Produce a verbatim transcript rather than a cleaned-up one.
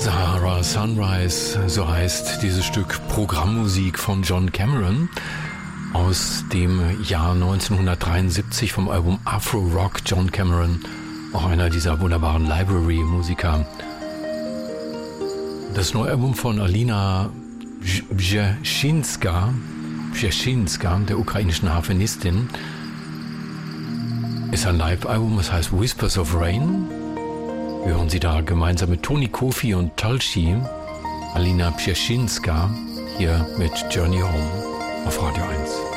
Sahara Sunrise, so heißt dieses Stück Programmmusik von John Cameron aus dem Jahr neunzehnhundertdreiundsiebzig vom Album Afro Rock. John Cameron, auch einer dieser wunderbaren Library-Musiker. Das neue Album von Alina Brzezzinska, Brzezzinska, der ukrainischen Harfenistin, ist ein Live-Album, das heißt Whispers of Rain. Wir hören sie da gemeinsam mit Tony Kofi und Talshi, Alina Brzezcinska, hier mit Journey Home auf Radio eins.